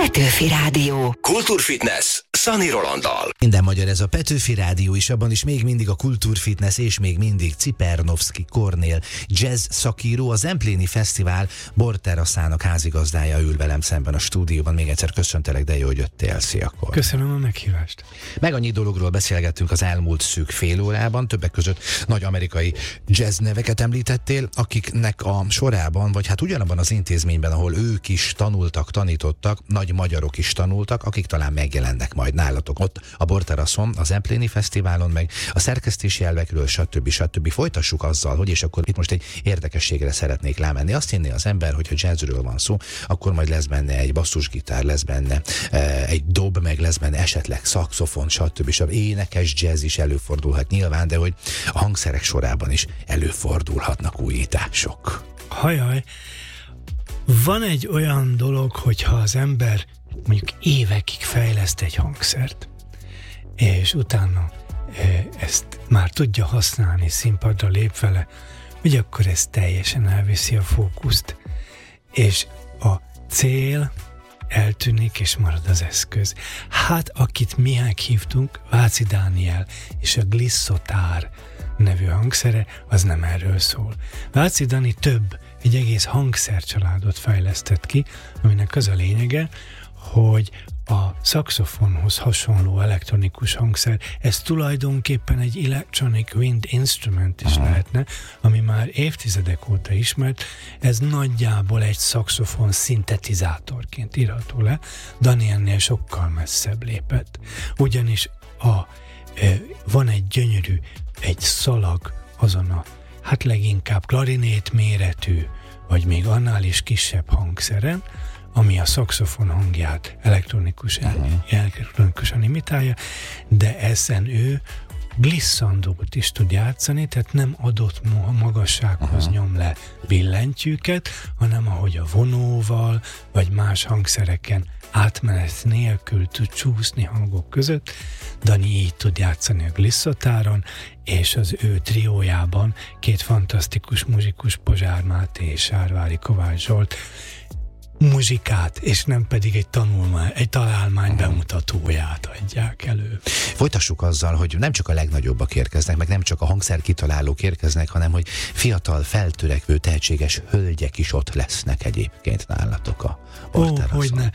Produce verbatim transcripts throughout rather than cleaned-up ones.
Petőfi Rádió. Kultúrfitness Szani Rolanddal. Minden magyar, ez a Petőfi Rádió is, abban is még mindig a kultúrfitness és még mindig Cipernovszky Kornél jazz szakíró, a Zempléni Fesztivál borteraszának házigazdája ül velem szemben a stúdióban. Még egyszer köszöntelek, de jó, hogy jöttél. Szia, Kor. Köszönöm a meghívást. Meg annyi dologról beszélgettünk az elmúlt szűk fél órában, többek között nagy amerikai jazz neveket említettél, akiknek a sorában, vagy hát ugyanabban az intézményben, ahol ők is tanultak, tanítottak, nagy magyarok is tanultak, akik talán megjelennek majd nálatok ott a borteraszon, a Zempléni Fesztiválon, meg a szerkesztési elvekről, stb. stb. Folytassuk azzal, hogy és akkor itt most egy érdekességre szeretnék rámenni. Azt hinné az ember, hogyha jazzről van szó, akkor majd lesz benne egy basszusgitár, lesz benne e, egy dob, meg lesz benne esetleg szaxofon, stb. stb. Énekes jazz is előfordulhat nyilván, de hogy a hangszerek sorában is előfordulhatnak újítások. Hajaj, van egy olyan dolog, hogyha az ember mondjuk évekig fejleszt egy hangszert, és utána e, ezt már tudja használni, színpadra lép vele, hogy akkor ez teljesen elviszi a fókuszt, és a cél eltűnik, és marad az eszköz. Hát, akit mi hívtunk, Váci Dániel és a Glisszotár nevű hangszere, az nem erről szól. Váci Dani több, egy egész hangszercsaládot fejlesztett ki, aminek az a lényege, hogy a szaxofonhoz hasonló elektronikus hangszer, ez tulajdonképpen egy electronic wind instrument is lehetne, ami már évtizedek óta ismert, ez nagyjából egy szaxofon szintetizátorként írható le, Dani ennél sokkal messzebb lépett. Ugyanis a, e, van egy gyönyörű, egy szalag azon a, hát leginkább klarinét méretű, vagy még annál is kisebb hangszeren, ami a szaxofon hangját elektronikus, elektronikusan imitálja, de ezen ő glisszandót is tud játszani, tehát nem adott magassághoz Aha. nyom le billentyűket, hanem ahogy a vonóval, vagy más hangszereken átmenet nélkül tud csúszni hangok között. Dani így tud játszani a Glisszotáron, és az ő triójában két fantasztikus muzsikus, Pozsár Máté és Sárvári Kovács Zsolt muzsikát, és nem pedig egy tanulmány, egy találmány bemutatóját adják elő. Folytassuk azzal, hogy nem csak a legnagyobbak érkeznek, meg nem csak a hangszer kitalálók érkeznek, hanem hogy fiatal, feltörekvő, tehetséges hölgyek is ott lesznek egyébként nálatok a borteraszon. Ó, hogyne.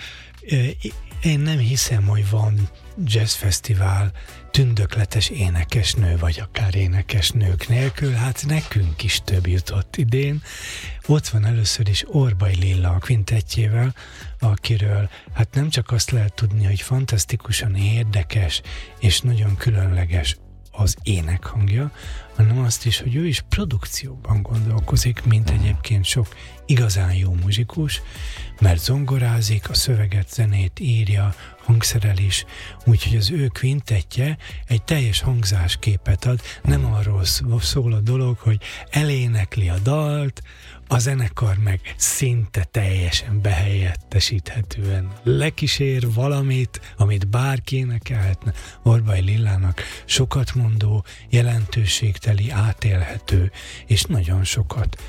Én nem hiszem, hogy van jazzfesztivál tündökletes énekesnő, vagy akár énekesnők nélkül, hát nekünk is több jutott idén. Ott van először is Orbai Lilla a kvintettjével, akiről hát nem csak azt lehet tudni, hogy fantasztikusan érdekes és nagyon különleges az énekhangja, hanem azt is, hogy ő is produkcióban gondolkozik, mint egyébként sok igazán jó muzsikus, mert zongorázik, a szöveget, zenét írja, hangszerel is, úgyhogy az ő kvintettje egy teljes hangzásképet ad, nem arról szól a dolog, hogy elénekli a dalt, a zenekar meg szinte teljesen behelyettesíthetően lekísér valamit, amit bárki énekelhetne. Orbai Lillának sokat mondó, jelentőségteli, átélhető, és nagyon sokat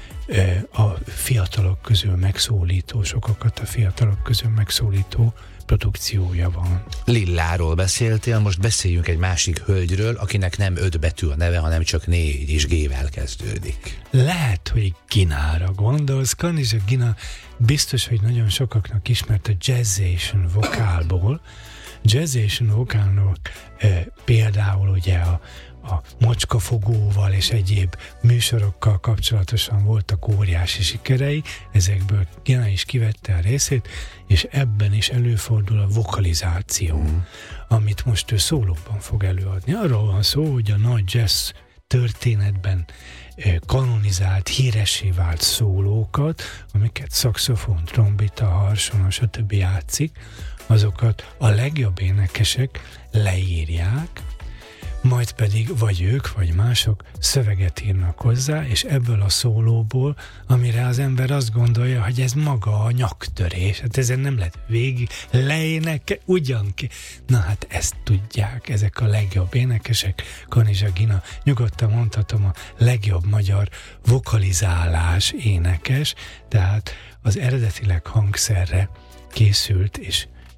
a fiatalok közül megszólító, sokakat a fiatalok közül megszólító produkciója van. Lilláról beszéltél, most beszéljünk egy másik hölgyről, akinek nem öt betű a neve, hanem csak négy és G-vel kezdődik. Lehet, hogy Ginára gondolsz. Kanizsa Gina biztos, hogy nagyon sokaknak ismert a Jazzation vokálból. Jazzation vokálnak e, például ugye a a Mocskafogóval és egyéb műsorokkal kapcsolatosan voltak óriási sikerei, ezekből Gina is kivette a részét, és ebben is előfordul a vokalizáció, mm. amit most ő szólóban fog előadni. Arról van szó, hogy a nagy jazz történetben kanonizált, híressé vált szólókat, amiket szaxofon, trombita, harsona, stb. Játszik, azokat a legjobb énekesek leírják, majd pedig vagy ők, vagy mások szöveget írnak hozzá, és ebből a szólóból, amire az ember azt gondolja, hogy ez maga a nyaktörés, hát ezen nem lehet végig leéneke, ugyan ki. Na hát ezt tudják, ezek a legjobb énekesek. Kanizsa Gina, nyugodtan mondhatom, a legjobb magyar vokalizálás énekes, tehát az eredetileg hangszerre készült és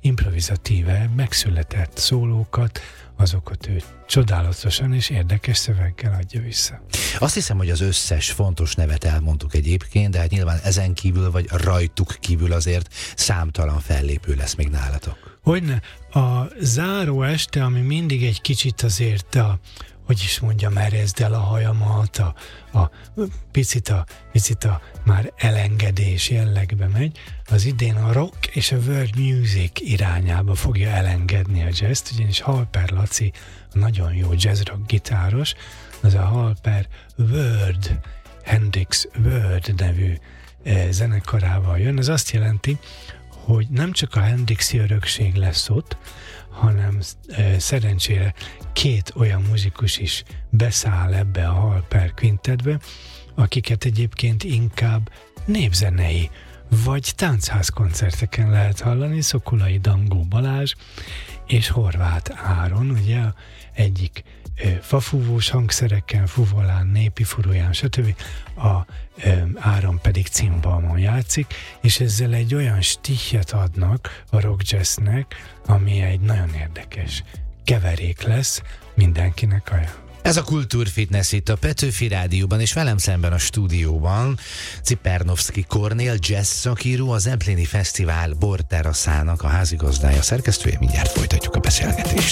improvizatíve megszületett szólókat, azokat ő csodálatosan és érdekes szöveggel adja vissza. Azt hiszem, hogy az összes fontos nevet elmondtuk egyébként, de hát nyilván ezen kívül, vagy rajtuk kívül azért számtalan fellépő lesz még nálatok. Hogyne, a záró este, ami mindig egy kicsit azért a, hogy is mondjam, erezd el a hajamat, a, a picit, a, picit a már elengedés jellegbe megy, az idén a rock és a world music irányába fogja elengedni a jazzt, ugyanis Halper Laci, a nagyon jó jazz rock gitáros, az a Halper World, Hendrix World nevű e, zenekarával jön. Ez azt jelenti, hogy nem csak a Hendrixi örökség lesz ott, hanem e, szerencsére két olyan muzsikus is beszáll ebbe a Halper Quintetbe, akiket egyébként inkább népzenei vagy táncházkoncerteken lehet hallani, Szokolai Dangó Balázs és Horváth Áron, ugye egyik ö, fafúvós hangszereken, fuvolán, népi furuján, stb. A ö, Áron pedig cimbalmon játszik, és ezzel egy olyan stíchet adnak a rock jazznek, ami egy nagyon érdekes keverék lesz, mindenkinek ajánlom. Ez a Kultúrfitness itt a Petőfi Rádióban, és velem szemben a stúdióban Cipernowski Kornél, jazz szakíró, a Zempleni Fesztivál borteraszának a házigazdája, szerkesztője. Mindjárt folytatjuk a beszélgetést.